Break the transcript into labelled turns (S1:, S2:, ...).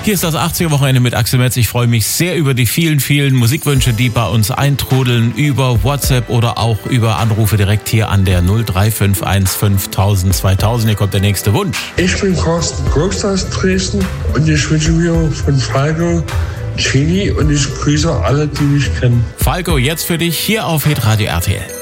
S1: Hier ist das 80er-Wochenende mit Axel Metz. Ich freue mich sehr über die vielen, vielen Musikwünsche, die bei uns eintrudeln über WhatsApp oder auch über Anrufe direkt hier an der 03515 5000 2000. Hier kommt der nächste Wunsch.
S2: Ich bin Carsten Probst aus Dresden und ich wünsche mir von Falco Chili und ich grüße alle, die mich kennen.
S1: Falco, jetzt für dich hier auf Hitradio RTL.